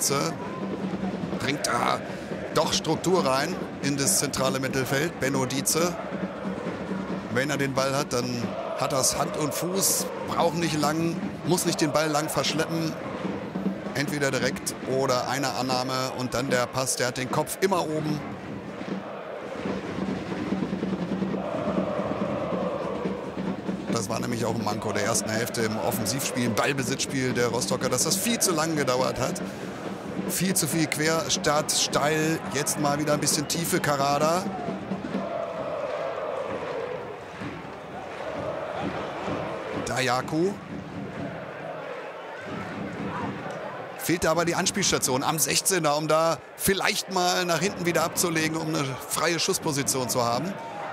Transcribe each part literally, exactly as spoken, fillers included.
Dietze bringt da doch Struktur rein in das zentrale Mittelfeld. Benno Dietze. Wenn er den Ball hat, dann hat er es Hand und Fuß, braucht nicht lang, muss nicht den Ball lang verschleppen. Entweder direkt oder eine Annahme und dann der Pass, der hat den Kopf immer oben. Das war nämlich auch ein Manko der ersten Hälfte im Offensivspiel, im Ballbesitzspiel der Rostocker, dass das viel zu lang gedauert hat. Viel zu viel Querstart, steil, jetzt mal wieder ein bisschen Tiefe, Karada. Dayaku. Fehlt aber die Anspielstation am sechzehner, um da vielleicht mal nach hinten wieder abzulegen, um eine freie Schussposition zu haben.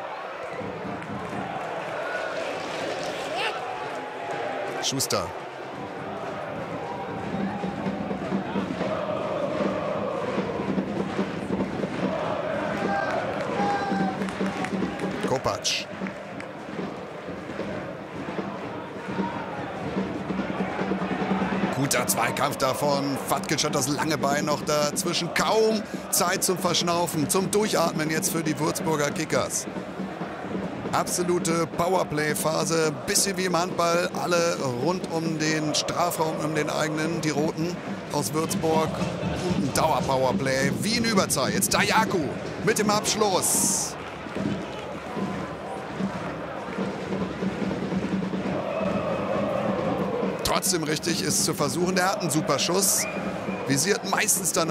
Schuster. Kopacz. Guter Zweikampf davon. Fatkic hat das lange Bein noch dazwischen. Kaum Zeit zum Verschnaufen, zum Durchatmen jetzt für die Würzburger Kickers. Absolute Powerplay-Phase, bisschen wie im Handball, alle rund um den Strafraum, um den eigenen, die Roten aus Würzburg. Und ein Dauer-Powerplay, wie in Überzahl. Jetzt Dayaku mit dem Abschluss. Trotzdem richtig ist zu versuchen, der hat einen super Schuss. Visiert meistens dann